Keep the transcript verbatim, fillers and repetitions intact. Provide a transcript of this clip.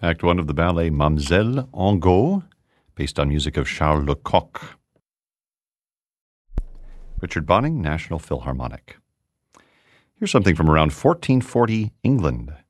Act one of the ballet Mamselle en Go, based on music of Charles Lecoq. Richard Bonning, National Philharmonic. Here's something from around fourteen forty England.